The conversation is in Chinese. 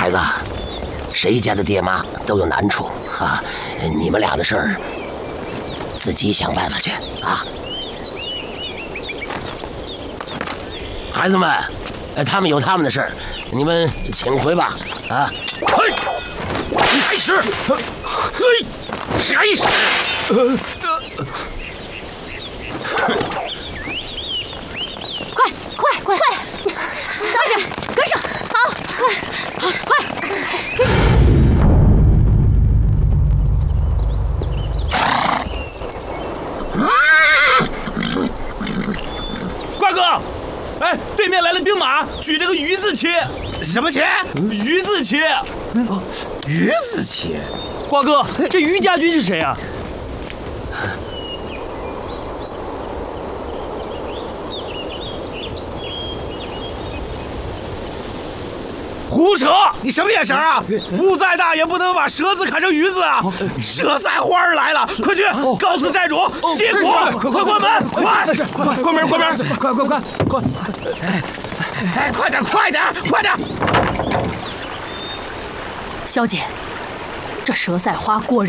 孩子，谁家的爹妈都有难处啊，你们俩的事儿自己想办法去啊。孩子们，他们有他们的事儿，你们请回吧。啊，嘿，开始，嘿，开始。 快，早点跟上，好，快，跟上。 瓜哥，哎，对面来了兵马，举着个鱼字旗。 什么旗？ 鱼字旗。 鱼字旗。 瓜哥，这于家军是谁啊？胡扯！ 你什么眼神啊？雾再大也不能把蛇字砍成鱼字啊！蛇赛花儿来了，快去告诉寨主借火，快关门，快！ 关门，快！ 哎，快点！ 小姐，这蛇赛花果然